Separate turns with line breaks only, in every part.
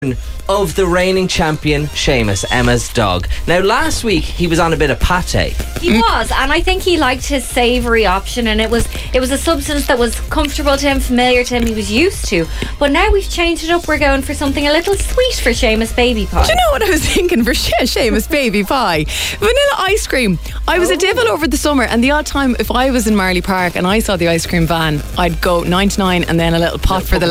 of the reigning champion Seamus, Emma's dog. Now last week he was on a bit of pate.
He was, and I think he liked his savoury option, and it was a substance that was comfortable to him, familiar to him, he was used to. But now we've changed it up, we're going for something a little sweet for Seamus Baby Pie.
Do you know what I was thinking for Seamus Baby Pie? Vanilla ice cream. I was a devil over the summer, and the odd time if I was in Marley Park and I saw the ice cream van, I'd go 99 and then a little pot for the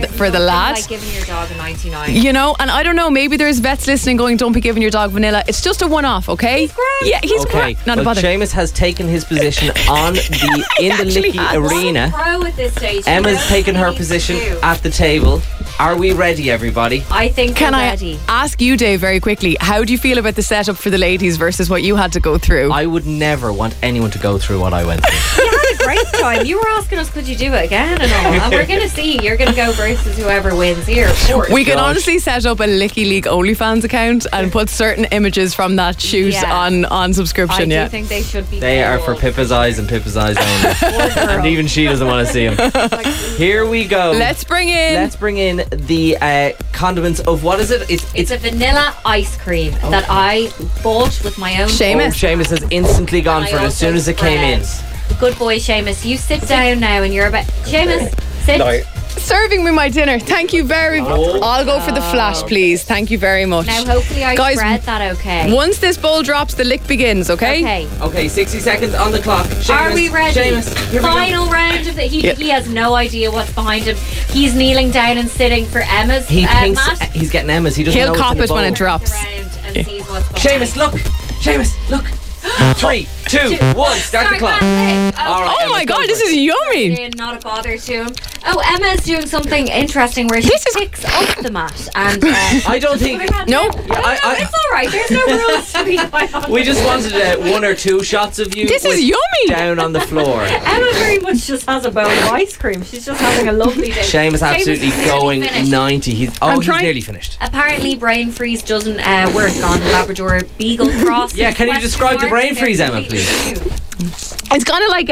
lad.
Like giving your dog a 99.
You know, and I don't know, maybe there's vets listening going, don't be giving your dog vanilla. It's just a one-off, okay?
He's great.
Yeah, he's
Okay,
great. Not a
well,
bother.
Seamus has taken his position in the Licky Arena.
Pro at this stage.
Emma's taken her position at the table. Are we ready, everybody?
I think
Can
we're
I
ready.
ask you, Dave, very quickly, how do you feel about the setup for the ladies versus what you had to go through?
I would never want anyone to go through what I went through.
You had a great time. You were asking us, could you do it again and all? And we're going to see. You're going to go versus whoever wins here, of course.
We could
Gosh.
honestly set up a Licky League OnlyFans account and put certain images from that shoot
Yeah.
on subscription.
I do think they should be.
They are for Pippa's eyes and Pippa's eyes only. And even she doesn't want to see them. Here we go.
Let's bring in
the condiments of, what is it?
It's a vanilla ice cream that I bought with my own.
Seamus.
Seamus has instantly gone for it as soon as it came in.
Good boy, Seamus. You sit down now, and you're about. Seamus, sit.
serving me my dinner. Thank you very much.
Oh.
I'll go for the flash, please. Thank you very much.
Now, hopefully, I
Guys,
spread that okay.
Once this bowl drops, the lick begins, okay?
Okay, 60 seconds on the clock. Seamus,
Are we ready?
Seamus, here we go.
Final round of the. He has no idea what's behind him. He's kneeling down and sitting for Emma's.
He thinks
Matt.
he's getting Emma's. He doesn't
He'll
know what's
cop
in the
it when
bowl.
it drops.
Around and sees what's behind.
Seamus, look. Seamus, look. 3, 2, 1. Start the clock. All right,
Oh my
Emma, go
god,
for
this
it.
is yummy.
Not a bother to him. Oh, Emma's doing something interesting where she picks up the mat and.
I don't think.
No.
It's all right. There's no rules to be quite honest.
We just wanted 1 or 2 shots of you.
This is
with
yummy.
Down on the floor.
Emma very much just has a bowl of ice cream. She's just having a lovely day.
Seamus absolutely
is nearly
going
finished.
90. He's nearly finished.
Apparently, brain freeze doesn't work on Labrador Beagle Cross.
Yeah, can you describe the brain freeze, Emma, please?
It's kind of like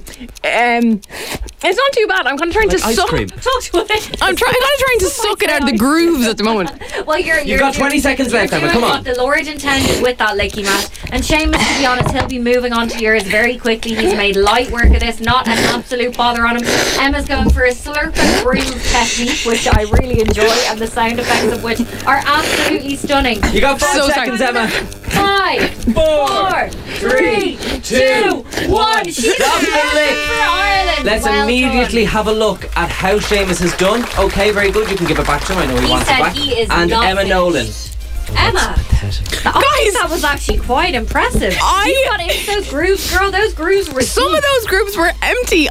it's not too bad. I'm kind of trying to
Ice
suck.
cream.
Talk to it.
I'm trying to suck it out of the grooves at the moment.
Well,
You've got 20 seconds left, Emma,
doing
come on.
what the Lord intended with that licky mat. And Seamus, to be honest, he'll be moving on to yours very quickly. He's made light work of this, not an absolute bother on him. Emma's going for a slurp and groove technique, which I really enjoy, and the sound effects of which are absolutely stunning.
You got 5
So
seconds, Emma.
5, 4, 3, 2, 1. She's
Stop the
for
lick.
Ireland.
Let's
Well
immediately
done.
have a look at how Seamus has done. Okay, very good. You can give it back to him. I know he wants it
said
back.
he is
And
not
Emma
finished.
Nolan.
Emma. I think that was actually quite impressive. You got into those grooves, girl. Those grooves were
Some of those groups were empty.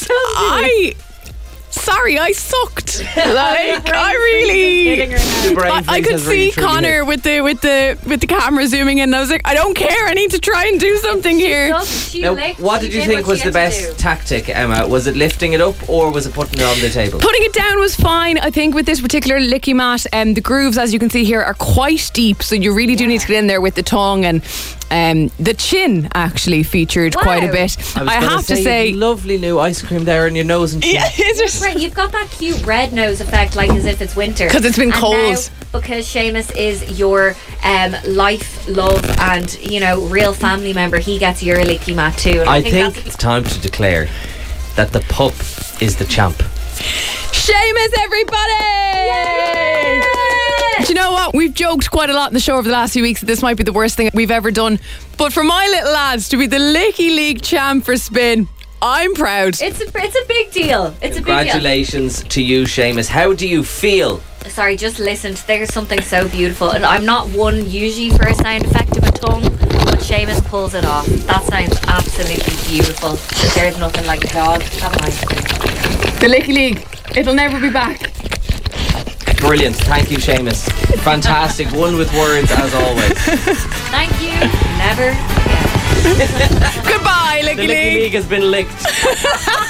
Sorry, I sucked. Like I really.
The brain
I
freeze
could
has really
see
truly
Connor
hit.
with the camera zooming in. And I was like, I don't care. I need to try and do something here.
Now, what did you think was the best tactic, Emma? Was it lifting it up or was it putting it on the table?
Putting it down was fine. I think with this particular licky mat, the grooves, as you can see here, are quite deep. So you really do need to get in there with the tongue, and the chin actually featured quite a bit. I have to say,
lovely new ice cream there in your nose and chin.
yeah, it's
Right, you've got that cute red nose effect, like as if it's winter.
'Cause it's been
And
cold.
now, because Seamus is your life, love, and real family member, he gets your licky mat too. And
I think
that's
it's time to declare that the pup is the champ.
Seamus, everybody! Do you know what? We've joked quite a lot in the show over the last few weeks that this might be the worst thing we've ever done. But for my little lads to be the Licky League champ for spin, I'm proud.
It's a big deal. It's a big deal.
Congratulations to you, Seamus. How do you feel?
Sorry, just listen. There's something so beautiful, and I'm not one usually for a sound effect of a tongue, but Seamus pulls it off. That sounds absolutely beautiful. But there's nothing like a dog. Have an ice cream.
The Licky League. It'll never be back.
Brilliant. Thank you, Seamus. Fantastic. One with words, as always.
Thank you. Never again.
Goodbye,
The
Licky
Licky
League.
League has been licked.